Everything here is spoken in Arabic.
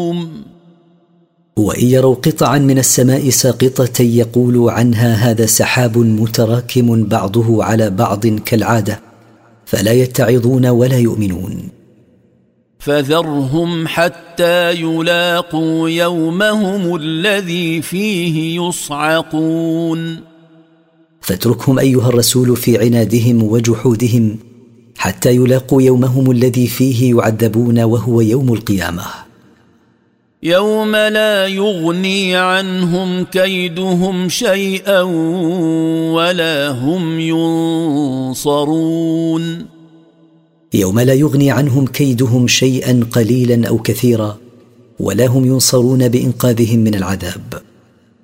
وإن يروا قطعا من السماء ساقطة يقولوا عنها هذا سحاب متراكم بعضه على بعض كالعادة، فلا يتعظون ولا يؤمنون. فذرهم حتى يلاقوا يومهم الذي فيه يصعقون. فاتركهم أيها الرسول في عنادهم وجحودهم حتى يلاقوا يومهم الذي فيه يعذبون، وهو يوم القيامة. يوم لا يغني عنهم كيدهم شيئا ولا هم ينصرون. يوم لا يغني عنهم كيدهم شيئا قليلا أو كثيرا، ولا هم ينصرون بإنقاذهم من العذاب.